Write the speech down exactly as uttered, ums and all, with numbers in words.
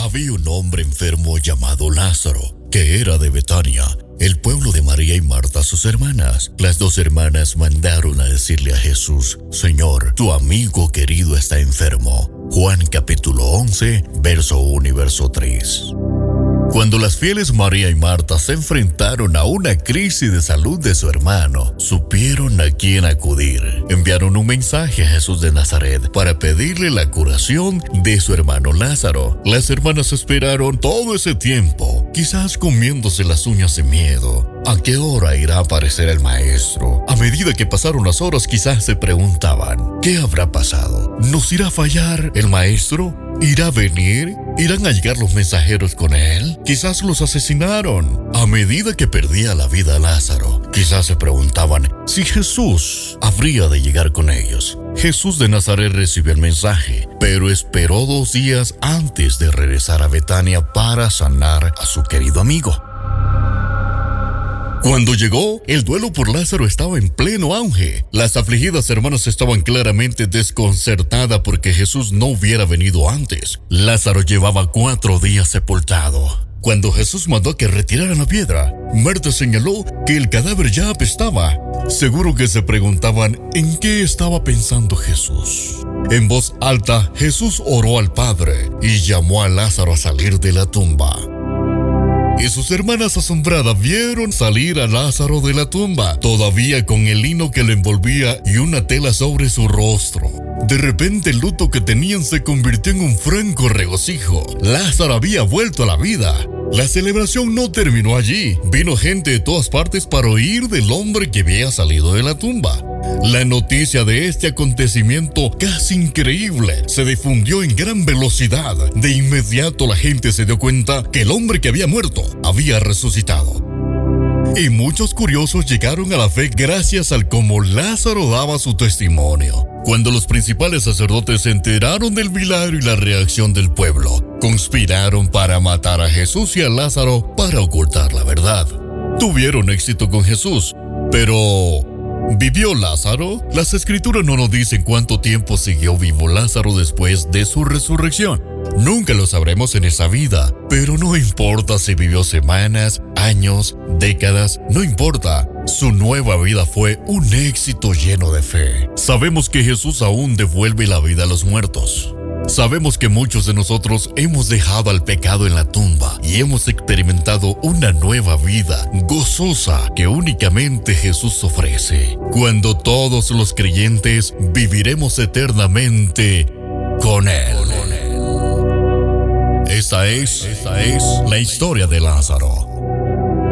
Había un hombre enfermo llamado Lázaro, que era de Betania, el pueblo de María y Marta, sus hermanas. Las dos hermanas mandaron a decirle a Jesús: Señor, tu amigo querido está enfermo. Juan capítulo once, verso uno y verso tres. Cuando las fieles María y Marta se enfrentaron a una crisis de salud de su hermano, supieron a quién acudir. Enviaron un mensaje a Jesús de Nazaret para pedirle la curación de su hermano Lázaro. Las hermanas esperaron todo ese tiempo, quizás comiéndose las uñas de miedo. ¿A qué hora irá a aparecer el maestro? A medida que pasaron las horas, quizás se preguntaban: ¿qué habrá pasado? ¿Nos irá a fallar el maestro? ¿Irá a venir? ¿Irán a llegar los mensajeros con él? Quizás los asesinaron. A medida que perdía la vida Lázaro, quizás se preguntaban si Jesús habría de llegar con ellos. Jesús de Nazaret recibió el mensaje, pero esperó dos días antes de regresar a Betania para sanar a su querido amigo. Cuando llegó, el duelo por Lázaro estaba en pleno auge. Las afligidas hermanas estaban claramente desconcertadas porque Jesús no hubiera venido antes. Lázaro llevaba cuatro días sepultado. Cuando Jesús mandó que retiraran la piedra, Marta señaló que el cadáver ya apestaba. Seguro que se preguntaban en qué estaba pensando Jesús. En voz alta, Jesús oró al Padre y llamó a Lázaro a salir de la tumba. Y sus hermanas asombradas vieron salir a Lázaro de la tumba, todavía con el lino que lo envolvía y una tela sobre su rostro. De repente el luto que tenían se convirtió en un franco regocijo. Lázaro había vuelto a la vida. La celebración no terminó allí. Vino gente de todas partes para oír del hombre que había salido de la tumba. La noticia de este acontecimiento casi increíble se difundió en gran velocidad. De inmediato la gente se dio cuenta que el hombre que había muerto había resucitado. Y muchos curiosos llegaron a la fe gracias al cómo Lázaro daba su testimonio. Cuando los principales sacerdotes se enteraron del milagro y la reacción del pueblo, conspiraron para matar a Jesús y a Lázaro para ocultar la verdad. Tuvieron éxito con Jesús, pero ¿vivió Lázaro? Las escrituras no nos dicen cuánto tiempo siguió vivo Lázaro después de su resurrección. Nunca lo sabremos en esa vida, pero no importa si vivió semanas, años, décadas, no importa. Su nueva vida fue un éxito lleno de fe. Sabemos que Jesús aún devuelve la vida a los muertos. Sabemos que muchos de nosotros hemos dejado al pecado en la tumba y hemos experimentado una nueva vida gozosa que únicamente Jesús ofrece. Cuando todos los creyentes viviremos eternamente con Él. Esta es, esta es la historia de Lázaro.